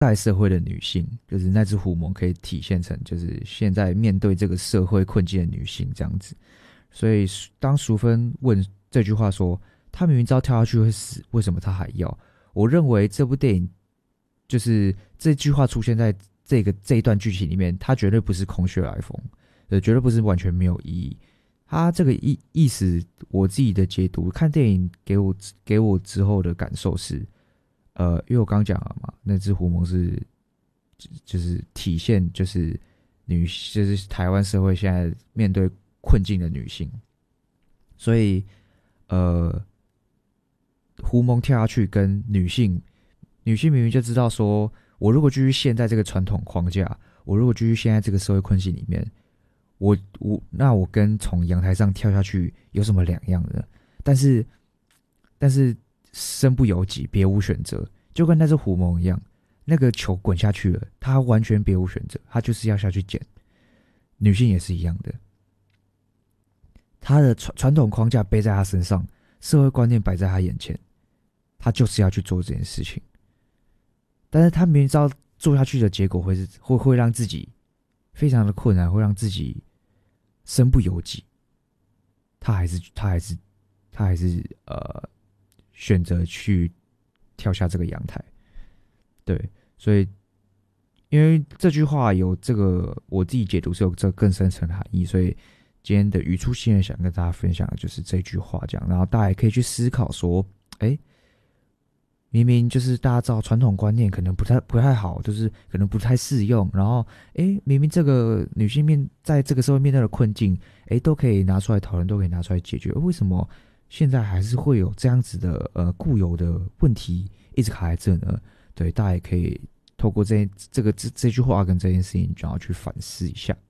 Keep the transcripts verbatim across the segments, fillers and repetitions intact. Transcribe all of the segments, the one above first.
代社会的女性，就是那只狐獴可以体现成就是现在面对这个社会困境的女性这样子。所以当淑芬问这句话说她明明知道跳下去会死，为什么她还要？我认为这部电影就是这句话出现在这个这一段剧情里面，它绝对不是空穴来风，呃，绝对不是完全没有意义。它这个意意思，我自己的解读，看电影给我给我之后的感受是，呃，因为我刚讲了嘛，那只狐獴是就是体现就是女就是台湾社会现在面对困境的女性，所以呃，狐獴跳下去跟女性，女性明明就知道说，我如果继续陷在这个传统框架，我如果继续陷在这个社会困境里面。我我那我跟从阳台上跳下去有什么两样呢？但是但是身不由己，别无选择，就跟那只狐獴一样，那个球滚下去了，他完全别无选择，他就是要下去捡。女性也是一样的，她的传传统框架背在她身上，社会观念摆在她眼前，她就是要去做这件事情。但是她明明知道做下去的结果会是会会让自己非常的困难，会让自己身不由己，他还是他还是他还是呃选择去跳下这个阳台。对，所以因为这句话有这个我自己解读是有这个更深层的含义，所以今天的语出惊人想跟大家分享的就是这句话这样，然后大家也可以去思考说，哎。明明就是大家知道传统观念可能不太不太好，就是可能不太适用，然后诶，明明这个女性面在这个社会面对的困境，诶，都可以拿出来讨论，都可以拿出来解决，为什么现在还是会有这样子的呃固有的问题一直卡在这呢？对，大家也可以透过这这个这这句话跟这件事情，然后去反思一下。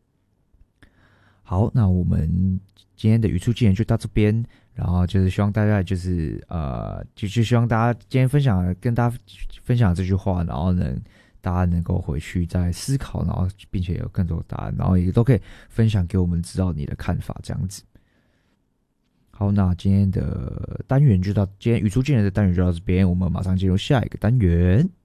好，那我们今天的语出惊人就到这边。然后就是希望大家就是呃，就就希望大家今天分享跟大家分享这句话，然后呢，大家能够回去再思考，然后并且有更多的答案，然后也都可以分享给我们知道你的看法，这样子。好，那今天的单元就到今天语出惊人的单元就到这边，我们马上进入下一个单元。